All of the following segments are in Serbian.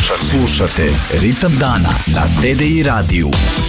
Slušate Ritam dana na TDI radiju.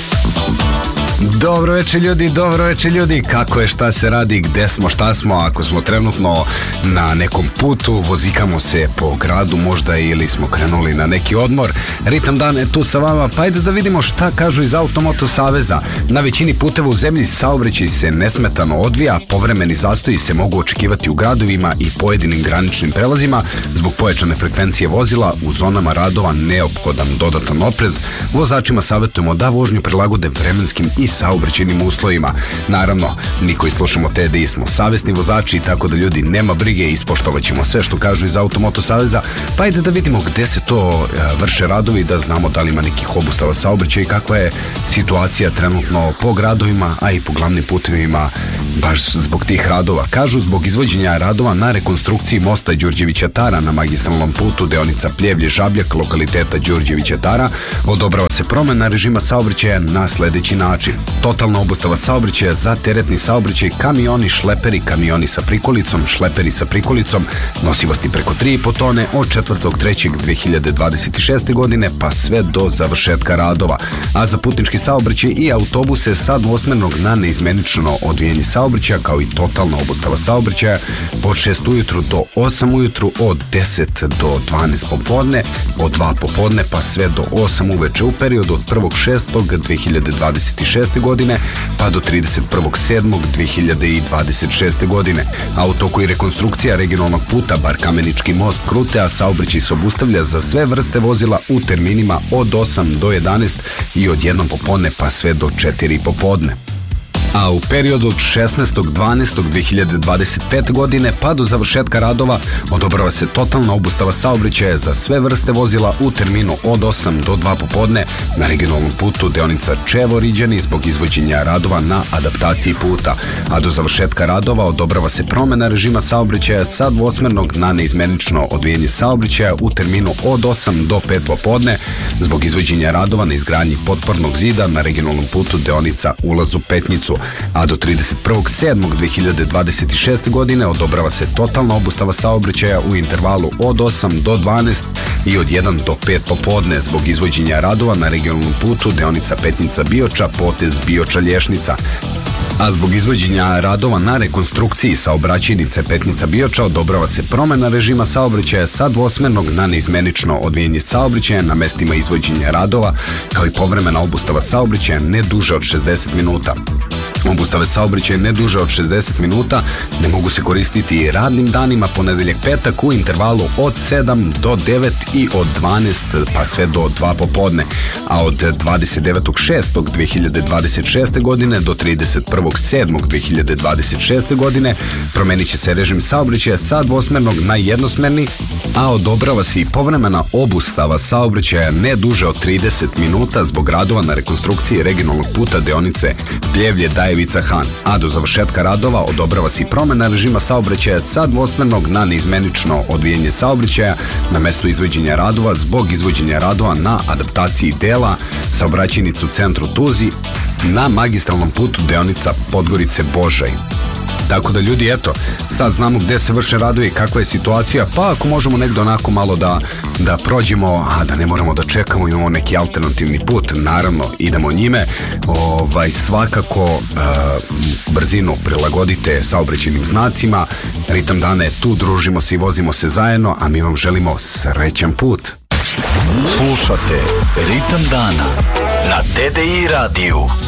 Dobro večer ljudi, kako je, šta se radi, gde smo, šta smo, ako smo trenutno na nekom putu, vozikamo se po gradu možda ili smo krenuli na neki odmor, Ritam dan je tu sa vama, pa ajde da vidimo šta kažu iz Automoto saveza. Na većini puteva u zemlji saobraćaj se nesmetano odvija, povremeni zastoji se mogu očekivati u gradovima i pojedinim graničnim prelazima, zbog pojačane frekvencije vozila u zonama radova neophodan dodatan oprez. Vozačima savjetujemo da vožnju prilagode vremenskim i saobraćajnim uslovima. Naravno, mi koji slušamo TDI smo savesni vozači, tako da ljudi nema brige, ispoštovat ćemo sve što kažu iz Automoto saveza, pa ajde da vidimo gde se to vrše radovi, da znamo da li ima nekih obustava saobraćaja i kakva je situacija trenutno po gradovima, a i po glavnim putevima baš zbog tih radova. Kažu zbog izvođenja radova na rekonstrukciji mosta Đurđevića Tara na magistralnom putu deonica Pljevlje-Žabljak lokaliteta Đurđevića Tara odobrava se promena režima saobraćaja na sledeći način. Totalna obustava saobraćaja za teretni saobraćaj, kamioni, šleperi, kamioni sa prikolicom, šleperi sa prikolicom, nosivosti preko 3,5 tone od 4.3.2026. godine pa sve do završetka radova. A za putnički saobraćaj i autobuse sa dvosmernog na neizmenično odvijanje saobraćaja, kao i totalna obustava saobraćaja od 6 ujutru do 8 ujutru, od 10 do 12 popodne, od 2 popodne pa sve do 8 uveče u periodu od 1.6.2026. godine pa do 31.7.2026. godine. A u toku i rekonstrukcija regionalnog puta bar Kamenički most Krute, a saobraćaj se obustavlja za sve vrste vozila u terminima od 8 do 11 i od 1 popodne pa sve do 4 popodne. A u periodu od 16.12.2025. godine pa do završetka radova odobrava se totalna obustava saobraćaja za sve vrste vozila u terminu od 8 do 2 popodne na regionalnom putu deonica Čevo-Riđani zbog izvođenja radova na adaptaciji puta, a do završetka radova odobrava se promena režima saobraćaja sa dvosmernog na neizmenično odvijanje saobraćaja u terminu od 8 do 5 popodne zbog izvođenja radova na izgradnji potpornog zida na regionalnom putu deonica Ulaz u Petnicu, a do 31.7.2026. godine odobrava se totalna obustava saobraćaja u intervalu od 8 do 12 i od 1 do 5 popodne zbog izvođenja radova na regionalnom putu deonica Petnica-Bioča, potez Bioča-Lješnica. A zbog izvođenja radova na rekonstrukciji saobraćajnice Petnica-Bioča odobrava se promena režima saobraćaja sa dvosmernog na neizmenično odvijanje saobraćaja na mestima izvođenja radova, kao i povremena obustava saobraćaja ne duže od 60 minuta. Obustave saobraćaja ne duže od 60 minuta ne mogu se koristiti radnim danima ponedeljak petak u intervalu od 7 do 9 i od 12 pa sve do 2 popodne, a od 29.6.2026. godine do 31.7.2026. godine promenit će se režim saobraćaja sa dvosmernog na jednosmerni, a odobrava se i povremena obustava saobraćaja ne duže od 30 minuta zbog radova na rekonstrukciji regionalnog puta deonice Pljevlje-Dajevica-Han, a do završetka radova odobrava se i promena režima saobraćaja sa dvosmernog na neizmenično odvijanje saobraćaja na mestu izvođenja radova zbog izvođenja radova na adaptaciji dela saobraćajnice u centru Tuzi na magistralnom putu deonica Podgorice-Božaj. Tako da ljudi, eto, sad znamo gde se vrše radovi, kakva je situacija, pa ako možemo negdje onako malo da prođemo, a da ne moramo da čekamo, imamo neki alternativni put, naravno idemo njime, svakako brzinu prilagodite saobraćajnim znacima. Ritam dana je tu, družimo se i vozimo se zajedno, a mi vam želimo srećan put. Slušate Ritam dana na TDI radiju.